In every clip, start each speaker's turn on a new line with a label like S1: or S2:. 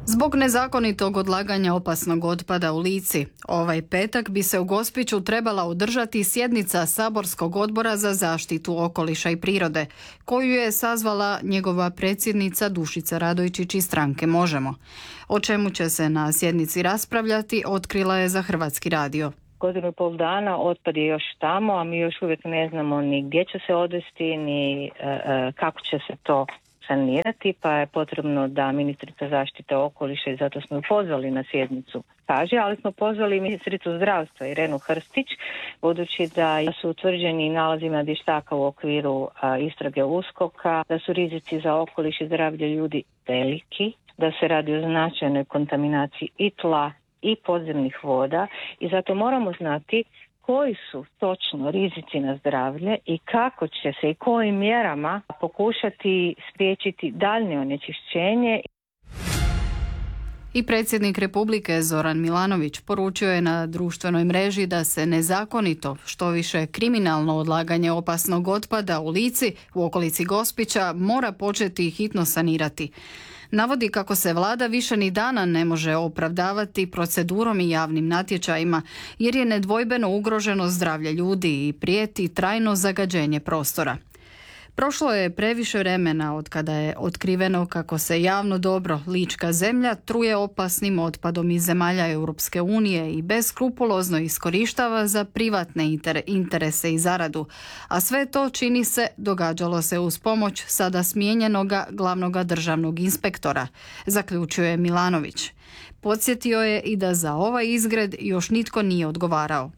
S1: Zbog nezakonitog odlaganja opasnog otpada u Lici, ovaj petak bi se u Gospiću trebala održati sjednica Saborskog odbora za zaštitu okoliša i prirode, koju je sazvala njegova predsjednica Dušica Radojčić iz stranke Možemo. O čemu će se na sjednici raspravljati, otkrila je za Hrvatski radio.
S2: 1,5 dana otpad je još tamo, a mi još uvijek ne znamo ni gdje će se odvesti, ni kako će se to sanirati, pa je potrebno da ministrica zaštite okoliša, i zato smo ju pozvali na sjednicu, kaže, ali smo pozvali ministricu zdravstva Irenu Hrstić, budući da su utvrđeni nalazima vještaka u okviru istrage USKOK-a, da su rizici za okoliš i zdravlje ljudi veliki, da se radi o značajnoj kontaminaciji i tla i podzemnih voda, i zato moramo znati koji su točno rizici na zdravlje i kako će se i kojim mjerama pokušati spriječiti daljnje onečišćenje.
S1: I predsjednik Republike Zoran Milanović poručio je na društvenoj mreži da se nezakonito, što više kriminalno odlaganje opasnog otpada u Lici, u okolici Gospića, mora početi hitno sanirati. Navodi kako se vlada više ni dana ne može opravdavati procedurom i javnim natječajima, jer je nedvojbeno ugroženo zdravlje ljudi i prijeti trajno zagađenje prostora. Prošlo je previše vremena od kada je otkriveno kako se javno dobro Lička zemlja truje opasnim otpadom iz zemalja Europske unije i beskrupulozno iskorištava za privatne interese i zaradu, a sve to, čini se, događalo se uz pomoć sada smijenjenoga glavnoga državnog inspektora, zaključuje Milanović. Podsjetio je i da za ovaj izgred još nitko nije odgovarao.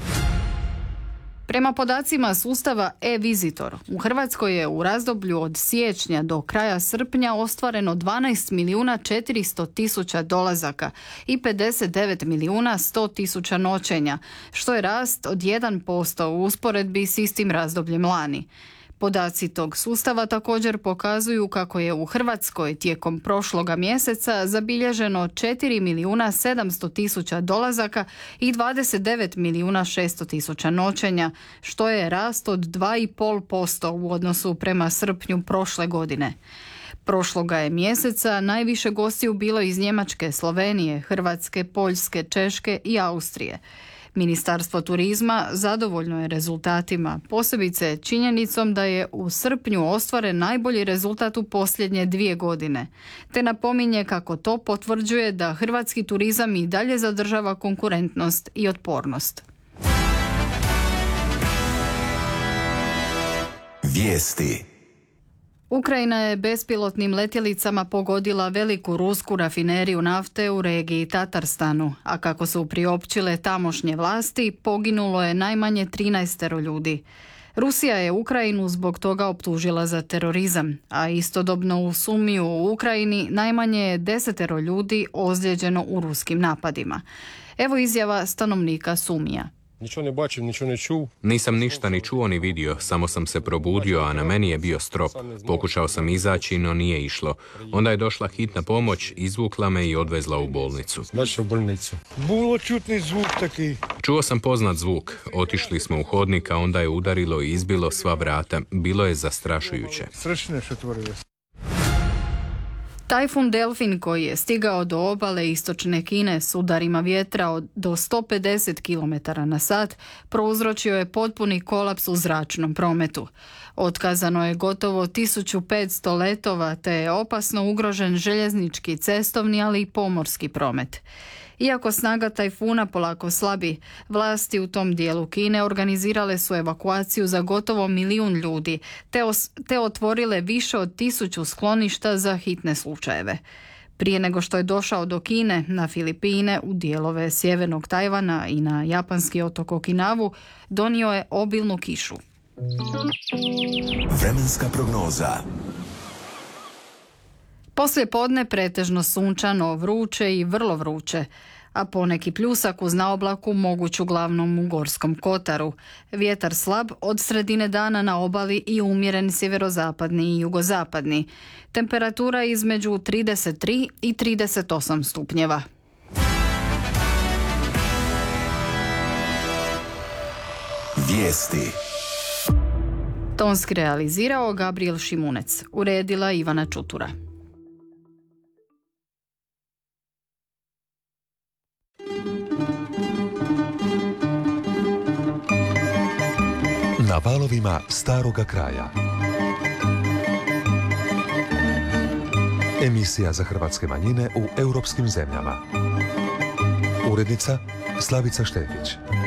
S1: Prema podacima sustava e-Visitor, u Hrvatskoj je u razdoblju od siječnja do kraja srpnja ostvareno 12.400.000 dolazaka i 59.100.000 noćenja, što je rast od 1% u usporedbi s istim razdobljem lani. Podaci tog sustava također pokazuju kako je u Hrvatskoj tijekom prošloga mjeseca zabilježeno 4.700.000 dolazaka i 29.600.000 noćenja, što je rast od 2,5% u odnosu prema srpnju prošle godine. Prošloga je mjeseca najviše gostiju bilo iz Njemačke, Slovenije, Hrvatske, Poljske, Češke i Austrije. Ministarstvo turizma zadovoljno je rezultatima, posebice činjenicom da je u srpnju ostvaren najbolji rezultat u posljednje 2 godine, te napominje kako to potvrđuje da hrvatski turizam i dalje zadržava konkurentnost i otpornost.
S3: Vijesti.
S1: Ukrajina je bespilotnim letjelicama pogodila veliku rusku rafineriju nafte u regiji Tatarstanu, a kako su priopćile tamošnje vlasti, poginulo je najmanje 13 ljudi. Rusija je Ukrajinu zbog toga optužila za terorizam, a istodobno u Sumiju u Ukrajini najmanje je 10 ljudi ozlijeđeno u ruskim napadima. Evo izjava stanovnika Sumija.
S4: Nisam ništa ni čuo ni vidio, samo sam se probudio, a na meni je bio strop. Pokušao sam izaći, no nije išlo. Onda je došla hitna pomoć, izvukla me i odvezla u bolnicu. Čuo sam poznat zvuk. Otišli smo u hodnik, a onda je udarilo i izbilo sva vrata. Bilo je zastrašujuće.
S1: Tajfun Delfin, koji je stigao do obale istočne Kine s udarima vjetra do 150 km/h, prouzročio je potpuni kolaps u zračnom prometu. Otkazano je gotovo 1500 letova, te je opasno ugrožen željeznički, cestovni, ali i pomorski promet. Iako snaga tajfuna polako slabi, vlasti u tom dijelu Kine organizirale su evakuaciju za gotovo 1 milijun ljudi, te otvorile više od 1000 skloništa za hitne slučajeve. Prije nego što je došao do Kine, na Filipine, u dijelove sjevernog Tajvana i na japanski otok Okinavu, donio je obilnu kišu.
S3: Vremenska prognoza.
S1: Poslije podne pretežno sunčano, vruće i vrlo vruće, a poneki pljusak uz naoblaku moguć uglavnom u Gorskom kotaru. Vjetar slab od sredine dana na obali i umjeren sjeverozapadni i jugozapadni. Temperatura između 33 i 38 stupnjeva.
S3: Vijesti.
S1: Tonski realizirao Gabriel Šimunec, uredila Ivana Čutura.
S5: Na valovima staroga kraja. Emisija za hrvatske manjine u europskim zemljama. Urednica Slavica Štefić.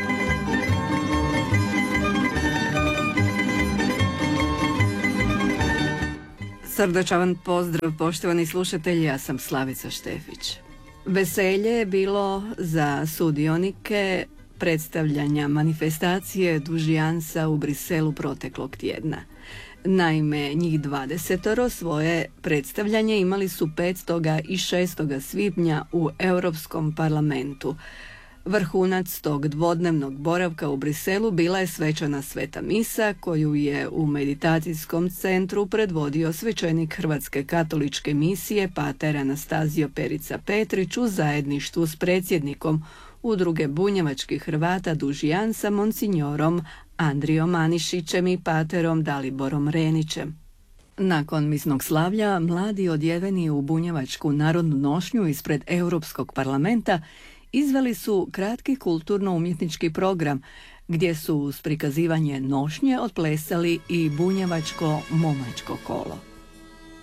S6: Srdačan pozdrav, poštovani slušatelji, ja sam Slavica Štefić. Veselje je bilo za sudionike predstavljanja manifestacije Dužijansa u Briselu proteklog tjedna. Naime, njih 20 svoje predstavljanje imali su 5. i 6. svibnja u Europskom parlamentu. Vrhunac tog dvodnevnog boravka u Briselu bila je svečana sveta misa koju je u meditacijskom centru predvodio svećenik Hrvatske katoličke misije pater Anastazio Perica Petrić u zajedništvu s predsjednikom Udruge bunjevačkih Hrvata Dužijansa monsignorom Andrijom Anišićem i paterom Daliborom Renićem. Nakon misnog slavlja, mladi odjeveni u bunjevačku narodnu nošnju ispred Europskog parlamenta izveli su kratki kulturno-umjetnički program gdje su uz prikazivanje nošnje otplesali i bunjevačko momačko kolo.